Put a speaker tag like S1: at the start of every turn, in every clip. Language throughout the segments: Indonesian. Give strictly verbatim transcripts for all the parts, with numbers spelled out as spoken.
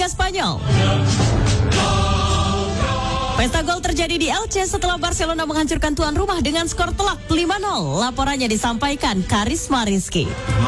S1: Liga Spanyol. Pesta gol terjadi di Elche setelah Barcelona menghancurkan tuan rumah dengan skor telak lima nol. Laporannya disampaikan Karisma Rizky.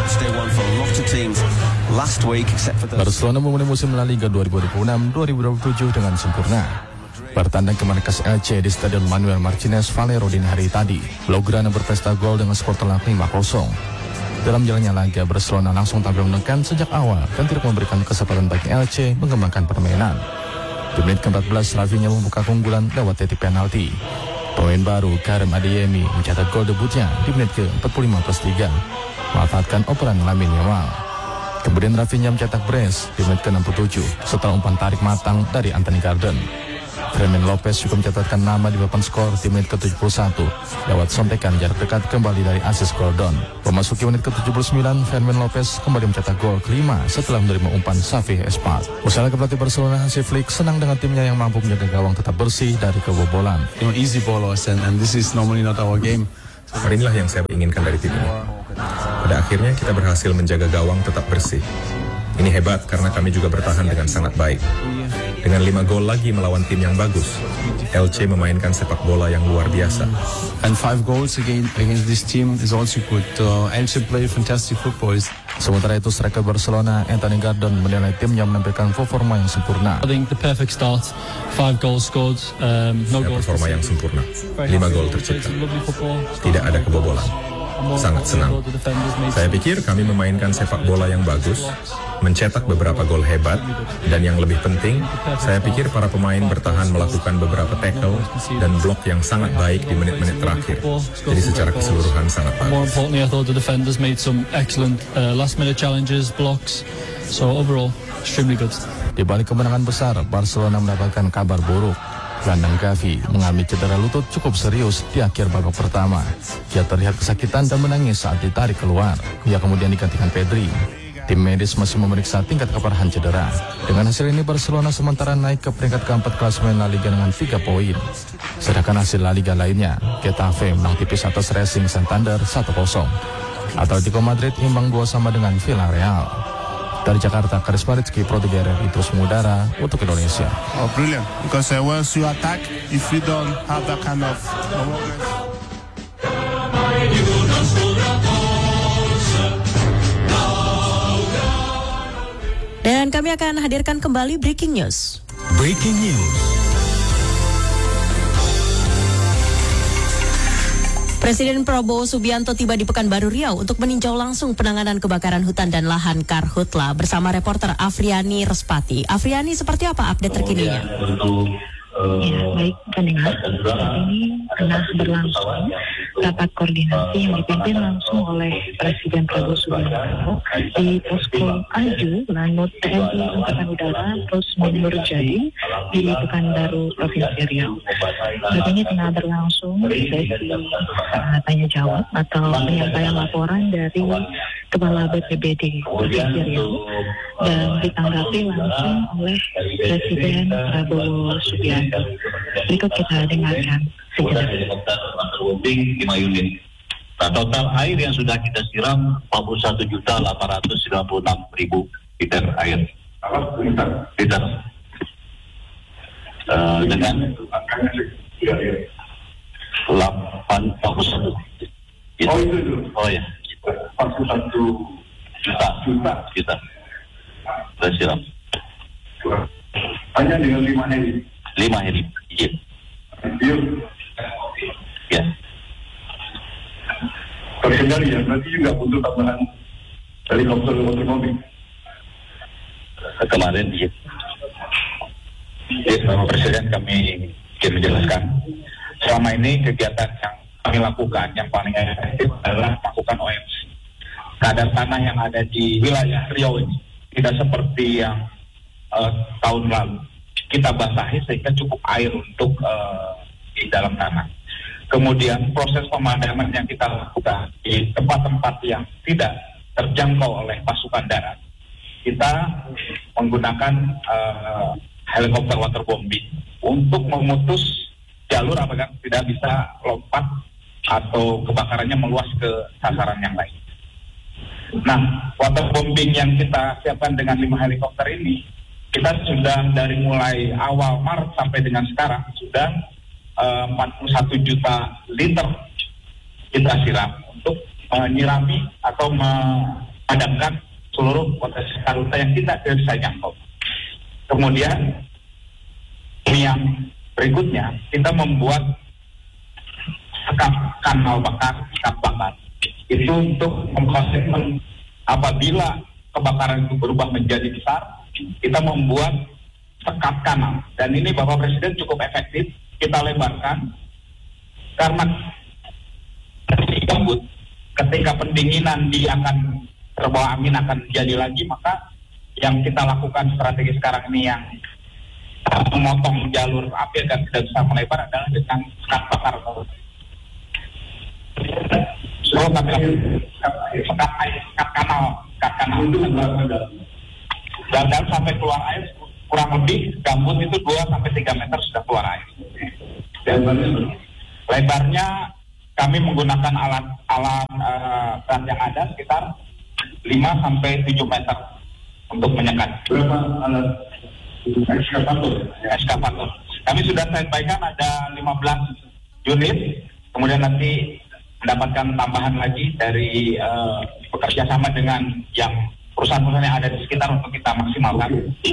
S2: Barcelona memulai musim La Liga dua ribu dua puluh enam dua ribu dua puluh tujuh dengan sempurna. Bertandang ke markas Elche di Stadion Manuel Martinez Valero dini hari tadi, Blaugrana berpesta gol dengan skor telak lima nol. Dalam jalannya laga, Barcelona langsung tampil menekan sejak awal dan tidak memberikan kesempatan bagi Elche mengembangkan permainan. Di menit ke empat belas, Rafinha membuka keunggulan lewat titik penalti. Pemain baru Karim Adeyemi mencetak gol debutnya di menit ke empat puluh lima plus tiga, memanfaatkan operan Lamine Yamal. Kemudian Rafinha mencetak brace di menit ke enam puluh tujuh setelah umpan tarik matang dari Anthony Gordon. Fermin Lopez juga mencatatkan nama di papan skor di menit ke tujuh puluh satu lewat sontekan jarak dekat kembali dari asis Gordon. Memasuki menit ke tujuh puluh sembilan, Fermin Lopez kembali mencetak gol kelima setelah menerima umpan Xavi Espat. Usaha pelatih Barcelona Hansi Flick senang dengan timnya yang mampu menjaga gawang tetap bersih dari kebobolan.
S3: You know, easy ballers and, and this is normally not our game.
S4: Inilah yang saya inginkan dari tim ini. Pada akhirnya kita berhasil menjaga gawang tetap bersih. Ini hebat karena kami juga bertahan dengan sangat baik. Dengan lima gol lagi melawan tim yang bagus, Elche memainkan sepak bola yang luar biasa.
S3: And five goals again against this team is also good. Uh, Elche play fantastic football.
S2: Sementara itu, striker Barcelona Anthony Gordon menilai timnya menampilkan performa yang sempurna.
S5: I think the perfect start, five goals scored, um, no
S4: ya,
S5: goals.
S4: Performa yang sempurna, lima gol tercipta, tidak ada kebobolan. Sangat senang. Saya pikir kami memainkan sepak bola yang bagus, mencetak beberapa gol hebat, dan yang lebih penting, saya pikir para pemain bertahan melakukan beberapa tackle dan blok yang sangat baik di menit-menit terakhir. Jadi secara keseluruhan sangat bagus.
S5: More importantly, I thought the defenders made some excellent uh, last-minute challenges, blocks. So overall, extremely good.
S2: Di balik kemenangan besar, Barcelona mendapatkan kabar buruk. Gelandang Gavi mengalami cedera lutut cukup serius di akhir babak pertama. Dia terlihat kesakitan dan menangis saat ditarik keluar. Ia kemudian digantikan Pedri. Tim medis masih memeriksa tingkat keparahan cedera. Dengan hasil ini, Barcelona sementara naik ke peringkat keempat klasemen La Liga dengan tiga poin. Sedangkan hasil La Liga lainnya, Getafe menang tipis atas Racing Santander satu kosong. Atletico Madrid imbang dua sama dengan Villarreal. Dari Jakarta, Karisma Rizky, Pro tiga R R I terus mengudara untuk Indonesia.
S6: Oh, brilliant. Because uh, once you attack, if you don't have that kind of
S1: Dan kami akan hadirkan kembali breaking news.
S7: Breaking news.
S1: Presiden Prabowo Subianto tiba di Pekanbaru Riau untuk meninjau langsung penanganan kebakaran hutan dan lahan Karhutla bersama reporter Afriani Respati. Afriani, seperti apa update terkininya?
S8: Ya, baik pendengar. Saat ini tengah berlangsung rapat koordinasi yang dipimpin langsung oleh Presiden Prabowo Subianto di Posko Aju, Lanut T N I Angkatan Udara, Pos Menur Jadi di Pekanbaru, Provinsi Riau. Saat ini tengah berlangsung sesi uh, tanya jawab atau penyampaian laporan dari Kepala B P B D Provinsi Riau dan ditanggapi langsung oleh Presiden Prabowo Subianto. Berikut kita dengarkan sejenak.
S9: Nah, total air yang sudah kita siram empat puluh satu juta delapan ratus sembilan puluh enam ribu liter air. Liter. Uh, dengan delapan empat puluh satu. Gitu. Oh itu, itu. Oh ya. empat puluh satu juta. Juta. Juta. Kita siram. Hanya dengan lima heli. Lima heli. Iya. Ya. Terkendali ya, berarti juga butuh tambahan helikopter waterbombing. Kemarin iya. Ya, Bapak Presiden kami ingin menjelaskan selama ini kegiatan yang kami lakukan yang paling efektif adalah melakukan O M C. Kadar tanah yang ada di wilayah Riau ini tidak seperti yang uh, tahun lalu. Kita basahi sehingga cukup air untuk uh, di dalam tanah. Kemudian proses pemadaman yang kita lakukan di tempat-tempat yang tidak terjangkau oleh pasukan darat, kita menggunakan uh, helikopter waterbombing untuk memutus jalur apakah tidak bisa lompat atau kebakarannya meluas ke sasaran yang lain. Nah, waterbombing yang kita siapkan dengan lima helikopter ini kita sudah dari mulai awal Maret sampai dengan sekarang sudah uh, empat puluh satu juta liter kita siram untuk menyirami uh, atau memadamkan seluruh potensi karhutla yang kita tidak bisa jangkau. Kemudian yang berikutnya kita membuat sekap kanal bakar, sekap bakar itu untuk mengkonteks apabila kebakaran itu berubah menjadi besar, kita membuat sekat kanal. Dan ini Bapak Presiden cukup efektif, kita lebarkan karena gambut ketika pendinginan dia akan terbawa angin akan jadi lagi, maka yang kita lakukan strategi sekarang ini yang uh, memotong jalur api agar tidak bisa melebar adalah dengan sekat bakar. So, tapi sekat air, sekat kanal, sekat kanal itu dan, dan sampai keluar air kurang lebih gambut itu dua sampai tiga meter sudah keluar air. Dan lebarnya kami menggunakan alat alat uh, berat yang ada sekitar lima sampai tujuh meter untuk menyekat. Berapa alat ekskavator? Ekskavator. Kami sudah sampaikan ada lima belas unit, kemudian nanti mendapatkan tambahan lagi dari uh, bekerja sama dengan yang perusahaan-perusahaan yang ada di sekitar untuk kita maksimalkan.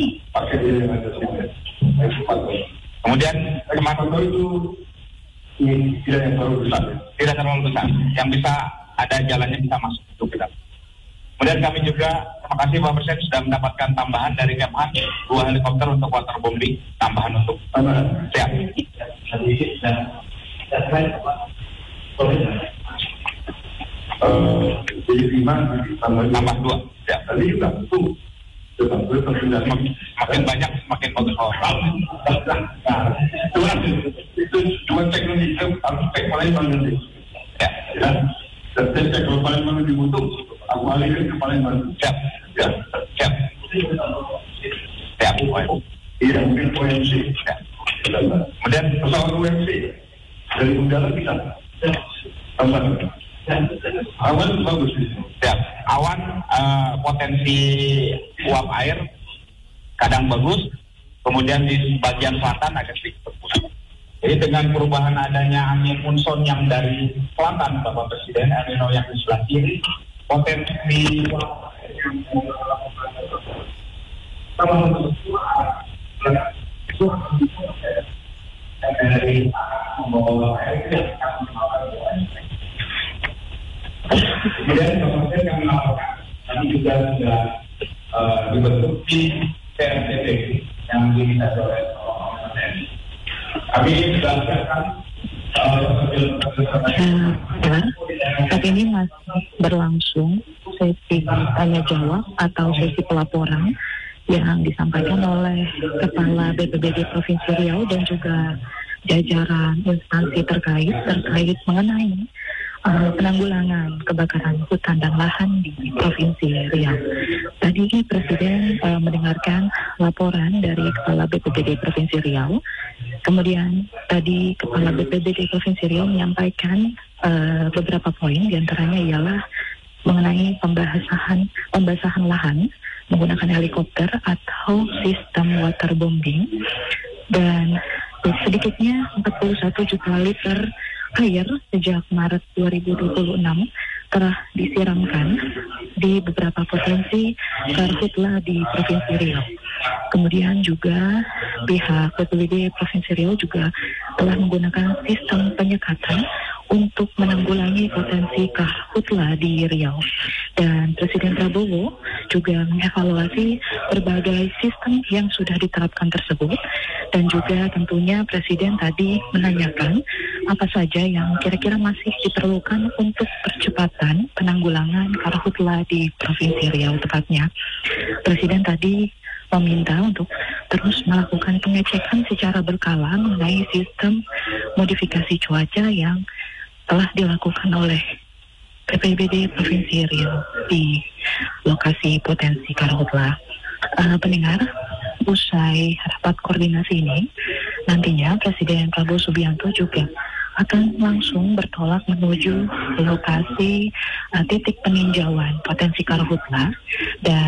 S9: Kemudian kemarin itu tidak yang terlalu besar, tidak terlalu besar, yang bisa ada jalannya bisa masuk untuk kita. Kemudian kami juga terima kasih Bapak Presiden sudah mendapatkan tambahan dari Kemhan dua helikopter untuk waterbombing tambahan untuk siap. Jadi lima tambah dua. Ya, tadi sudah itu. Makin banyak semakin bagus. Itu cuma teknologi harus cek paling mana. Ya, ya. Dan cek kalau paling mana dibutuh. Aku alihkan ke paling mana. Siap, siap, siap. Siap. Iya, mungkin O M C. Ya. Kemudian pesawat O M C dari udara bisa. Tambah. Awan bagus. Ya, awan uh, potensi uap air kadang bagus, kemudian di bagian selatan agak sedikit berkurang. Jadi dengan perubahan adanya angin monsun yang dari selatan, Bapak Presiden, El Nino yang di sebelah kiri, potensi uap air yang dari membawa air kemudian kemudian kami laporkan, kami juga sudah uh, dibentuk di T N T P yang diminta oleh T N I. Kami sudah siapkan
S8: saat ini masih berlangsung sesi tanya jawab atau sesi pelaporan yang disampaikan oleh Kepala B P B D Provinsi Riau dan juga jajaran instansi terkait terkait mengenai Uh, penanggulangan kebakaran hutan dan lahan di Provinsi Riau. Tadi Presiden uh, mendengarkan laporan dari Kepala B P B D Provinsi Riau. Kemudian tadi Kepala B P B D Provinsi Riau menyampaikan uh, beberapa poin, diantaranya ialah mengenai pembahasan pembasahan lahan menggunakan helikopter atau sistem waterbombing, dan sedikitnya empat puluh satu juta liter air sejak Maret dua ribu dua puluh enam telah disiramkan di beberapa potensi karhutla di Provinsi Riau. Kemudian juga pihak B P B D Provinsi Riau juga telah menggunakan sistem penyekatan untuk menanggulangi potensi karhutla di Riau. Dan Presiden Prabowo juga mengevaluasi berbagai sistem yang sudah diterapkan tersebut, dan juga tentunya Presiden tadi menanyakan apa saja yang kira-kira masih diperlukan untuk percepatan penanggulangan karhutla di Provinsi Riau tepatnya. Presiden tadi meminta untuk terus melakukan pengecekan secara berkala mengenai sistem modifikasi cuaca yang telah dilakukan oleh B P B D Provinsi Riau di lokasi potensi karhutla. Uh, pendengar, usai rapat koordinasi ini, nantinya Presiden Prabowo Subianto juga akan langsung bertolak menuju lokasi uh, titik peninjauan potensi karhutla, dan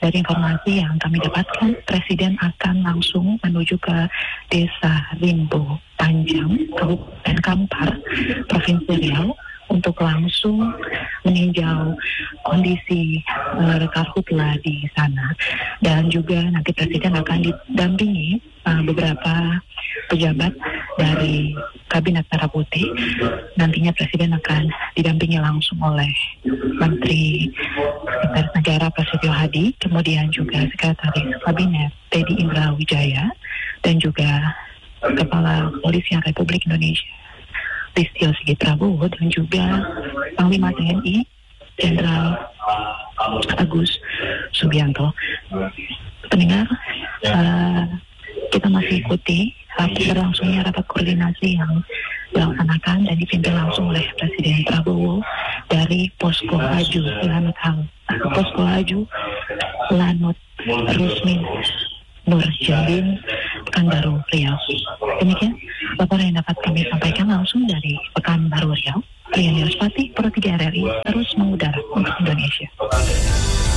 S8: dari informasi yang kami dapatkan, Presiden akan langsung menuju ke Desa Rimbo Panjang, Kabupaten Kampar, Provinsi Riau, untuk langsung meninjau kondisi uh, karhutla di sana. Dan juga nanti Presiden akan didampingi uh, beberapa pejabat dari Kabinet Merah Putih. Nantinya Presiden akan didampingi langsung oleh Menteri Sekretaris Negara Prasetyo Hadi, kemudian juga Sekretaris Kabinet Teddy Indra Wijaya, dan juga Kepala Kepolisian Republik Indonesia Listio Sigit Prabowo, dan juga Panglima T N I Jenderal Agus Subianto. Pendengar, uh, kita masih ikuti rapat berlangsungnya rapat koordinasi yang dilaksanakan dan dipimpin langsung oleh Presiden Prabowo dari Posko Aju Lanut Hang, Posko Aju Lanut Rusmin Nur Jambin, Pekanbaru Riau. Demikian laporan yang dapat kami sampaikan langsung dari Pekanbaru Riau. Afriani Respati, Pro tiga R R I, terus mengudara untuk Indonesia.